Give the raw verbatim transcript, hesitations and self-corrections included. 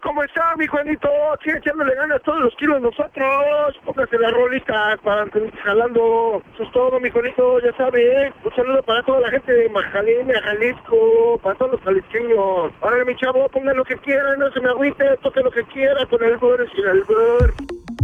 ¿cómo está, mi Juanito? Sigue echándole ganas todos los kilos nosotros. Póngase la rolita para seguir jalando. Eso es todo, mi Juanito, ya sabe, ¿eh? Un saludo para toda la gente de Majalina, Jalisco, para todos los jalisqueños. Ahora, mi chavo, ponga lo que quiera, no se me agüite, toque lo que quiera con el bor y sin el bor.